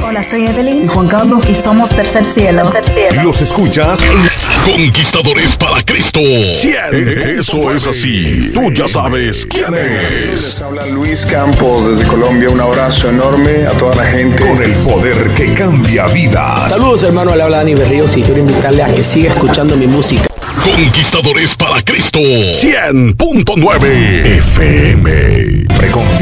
Hola, soy Evelyn. Y Juan Carlos. Y somos Tercer Cielo. Los escuchas en Conquistadores para Cristo 100. Eso es así. Tú ya sabes quién es. Les habla Luis Campos desde Colombia. Un abrazo enorme a toda la gente. Con el poder que cambia vidas. Saludos, hermano. Le habla Dani Berríos y quiero invitarle a que siga escuchando mi música. Conquistadores para Cristo 100.9 FM.